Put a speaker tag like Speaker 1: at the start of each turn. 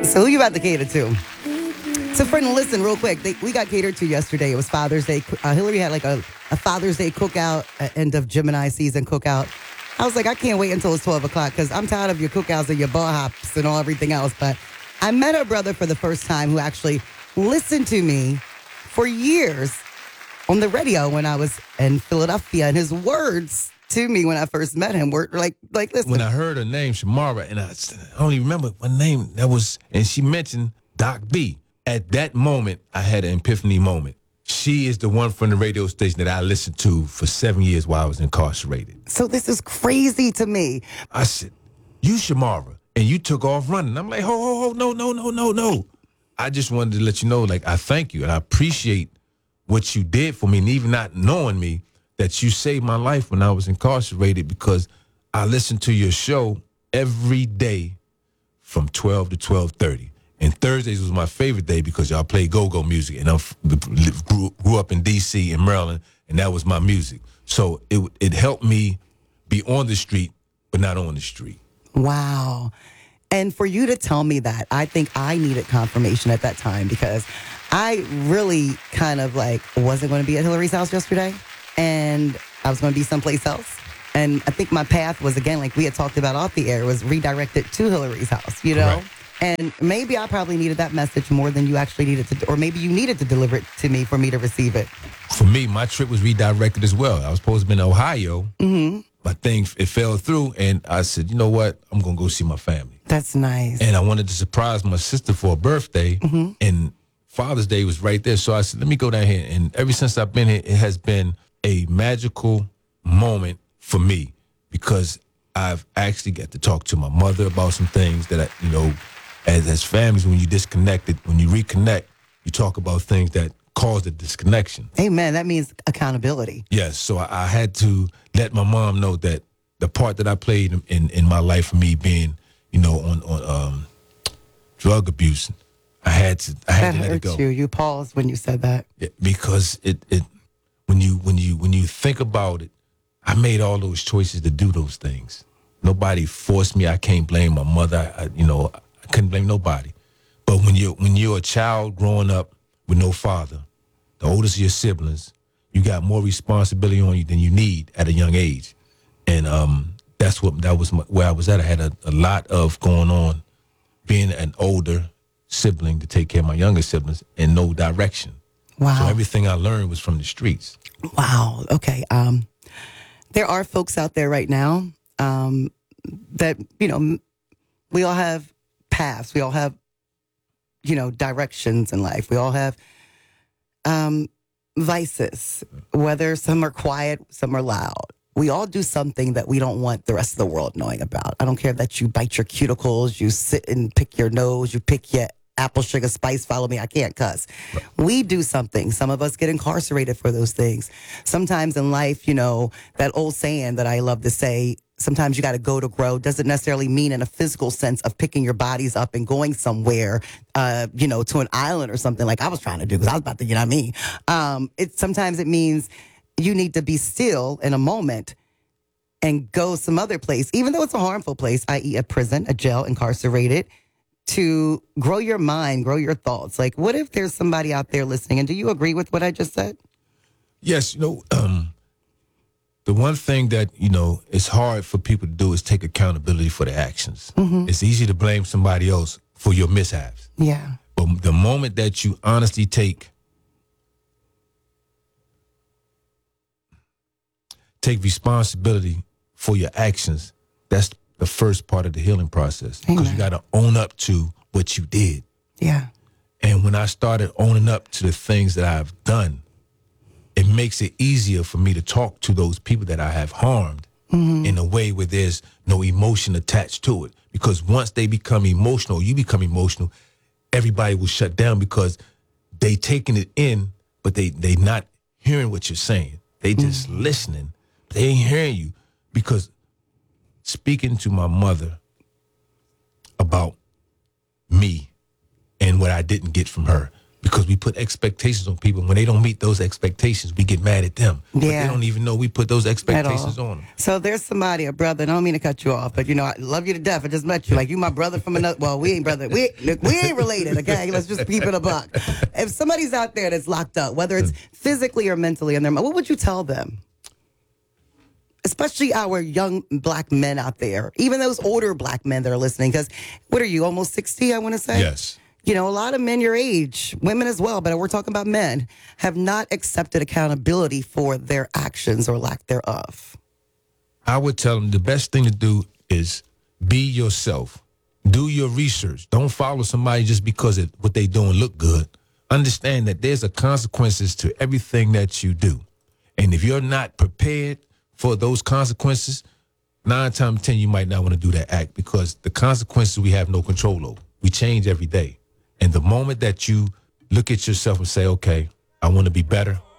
Speaker 1: So who you about to cater to? So, friend, listen real quick. We got catered to yesterday. It was Father's Day. Hillary had like a Father's Day cookout, end of Gemini season cookout. I was like, I can't wait until it's 12 o'clock because I'm tired of your cookouts and your bar hops and all everything else. But I met her brother for the first time who actually listened to me for years on the radio when I was in Philadelphia. And his words to me when I first met him were like listen.
Speaker 2: When I heard her name, Shamara, and I don't even remember what name that was, and she mentioned Doc B. At that moment, I had an epiphany moment. She is the one from the radio station that I listened to for 7 years while I was incarcerated.
Speaker 1: So this is crazy to me.
Speaker 2: I said, you Shamara, and you took off running. I'm like, ho, no. I just wanted to let you know, like, I thank you, and I appreciate what you did for me, and even not knowing me, that you saved my life when I was incarcerated because I listened to your show every day from 12 to 12:30. And Thursdays was my favorite day because y'all play go-go music. And I grew up in D.C. and Maryland, and that was my music. So it helped me be on the street, but not on the street.
Speaker 1: Wow. And for you to tell me that, I think I needed confirmation at that time because I really kind of like wasn't going to be at Hillary's house yesterday. And I was going to be someplace else. And I think my path was, again, like we had talked about off the air, was redirected to Hillary's house, you know?
Speaker 2: Correct.
Speaker 1: And maybe I probably needed that message more than you actually needed to, or maybe you needed to deliver it to me for me to receive it.
Speaker 2: For me, my trip was redirected as well. I was supposed to be in Ohio. Mm-hmm. My thing, it fell through, and I said, you know what? I'm going to go see my family.
Speaker 1: That's nice.
Speaker 2: And I wanted to surprise my sister for her birthday, and Father's Day was right there. So I said, let me go down here. And ever since I've been here, it has been a magical moment for me because I've actually got to talk to my mother about some things that as families, when you disconnected, when you reconnect, you talk about things that cause the disconnection.
Speaker 1: Amen. That means accountability.
Speaker 2: Yes. So I had to let my mom know that the part that I played in my life, for me being, on drug abuse, I had to let it go.
Speaker 1: You paused when you said that.
Speaker 2: Because it when you think about it, I made all those choices to do those things. Nobody forced me. I can't blame my mother. I couldn't blame nobody. But when you're a child growing up with no father, the oldest of your siblings, you got more responsibility on you than you need at a young age. And that was where I was at. I had a lot of going on, being an older sibling to take care of my younger siblings and no direction.
Speaker 1: Wow.
Speaker 2: So everything I learned was from the streets.
Speaker 1: Wow. Okay. There are folks out there right now that, we all have paths. We all have, directions in life. We all have vices, whether some are quiet, some are loud. We all do something that we don't want the rest of the world knowing about. I don't care that you bite your cuticles, you sit and pick your nose, you pick your apple, sugar, spice, follow me, I can't cuss. Right. We do something. Some of us get incarcerated for those things. Sometimes in life, that old saying that I love to say, sometimes you got to go to grow, doesn't necessarily mean in a physical sense of picking your bodies up and going somewhere, to an island or something like I was trying to do because I was about to, sometimes it means you need to be still in a moment and go some other place, even though it's a harmful place, i.e. a prison, a jail, incarcerated, to grow your mind, grow your thoughts. Like, what if there's somebody out there listening? And do you agree with what I just said?
Speaker 2: Yes. The one thing that, it's hard for people to do is take accountability for their actions. Mm-hmm. It's easy to blame somebody else for your mishaps.
Speaker 1: Yeah.
Speaker 2: But the moment that you honestly take responsibility for your actions, that's the first part of the healing process. Because you got to own up to what you did.
Speaker 1: Yeah.
Speaker 2: And when I started owning up to the things that I've done, it makes it easier for me to talk to those people that I have harmed in a way where there's no emotion attached to it. Because once they become emotional, you become emotional, everybody will shut down because they taking it in, but they not hearing what you're saying. They just listening. They ain't hearing you. Because speaking to my mother about me and what I didn't get from her, because we put expectations on people. When they don't meet those expectations, we get mad at them. But
Speaker 1: Yeah.
Speaker 2: they don't even know we put those
Speaker 1: At
Speaker 2: expectations
Speaker 1: all.
Speaker 2: on them.
Speaker 1: So there's somebody, a brother. And I don't mean to cut you off, but I love you to death. I just met you. Like you, my brother from another. Well, we ain't brother. We ain't related. Okay, let's just keep it a buck. If somebody's out there that's locked up, whether it's physically or mentally in their mind, what would you tell them? Especially our young black men out there, even those older black men that are listening. Because what are you, almost 60? I want to say.
Speaker 2: Yes.
Speaker 1: A lot of men your age, women as well, but we're talking about men, have not accepted accountability for their actions or lack thereof.
Speaker 2: I would tell them the best thing to do is be yourself. Do your research. Don't follow somebody just because what they doing look good. Understand that there's a consequences to everything that you do. And if you're not prepared for those consequences, 9 times 10, you might not want to do that act because the consequences we have no control over. We change every day. And the moment that you look at yourself and say, okay, I want to be better,